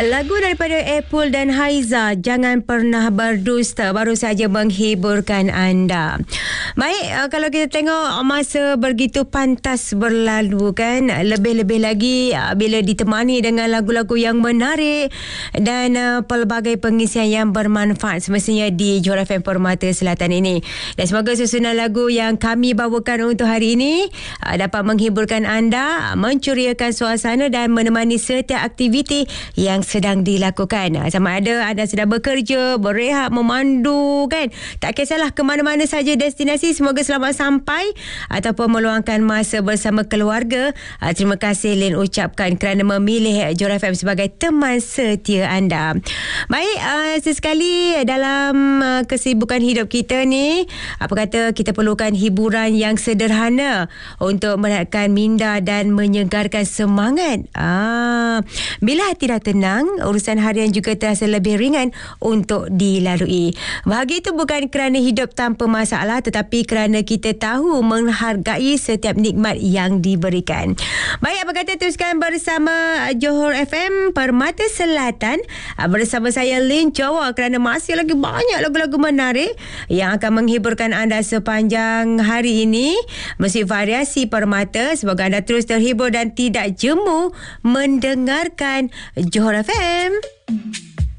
Lagu daripada Apple dan Haiza, Jangan Pernah Berdusta, baru saja menghiburkan anda. Baik, kalau kita tengok masa begitu pantas berlalu kan, lebih-lebih lagi bila ditemani dengan lagu-lagu yang menarik dan pelbagai pengisian yang bermanfaat semestinya di Johor FM Permata Selatan ini. Dan semoga susunan lagu yang kami bawakan untuk hari ini dapat menghiburkan anda, mencuriakan suasana dan menemani setiap aktiviti yang sedang dilakukan. Sama ada anda sedang bekerja, berehat, memandu kan, tak kisahlah ke mana-mana saja destinasi, semoga selamat sampai ataupun meluangkan masa bersama keluarga. Terima kasih Lin ucapkan kerana memilih Johor FM sebagai teman setia anda. Baik, sesekali dalam kesibukan hidup kita ni, apa kata, kita perlukan hiburan yang sederhana untuk merehatkan minda dan menyegarkan semangat. Bila hati dah tenang, urusan harian juga terasa lebih ringan untuk dilalui. Bahagia itu bukan kerana hidup tanpa masalah, tetapi kerana kita tahu menghargai setiap nikmat yang diberikan. Baik, apa kata teruskan bersama Johor FM Permata Selatan bersama saya Lin Jawa, kerana masih lagi banyak lagu-lagu menarik yang akan menghiburkan anda sepanjang hari ini. Musik variasi Permata, semoga anda terus terhibur dan tidak jemu mendengarkan Johor FM.